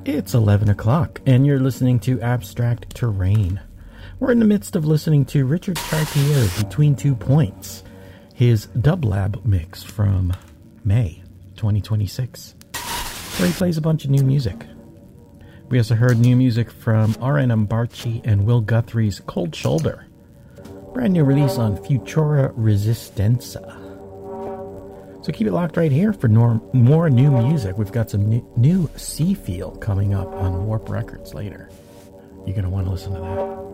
It's 11 o'clock, and you're listening to Abstract Terrain. We're in the midst of listening to Richard Chartier's Between 2 Points, his Dublab mix from May 2026, where he plays a bunch of new music. We also heard new music from R.N. Ambarchi and Will Guthrie's Cold Shoulder, brand new release on Futura Resistenza. So keep it locked right here for more new music. We've got some new Seafield coming up on Warp Records later. You're going to want to listen to that.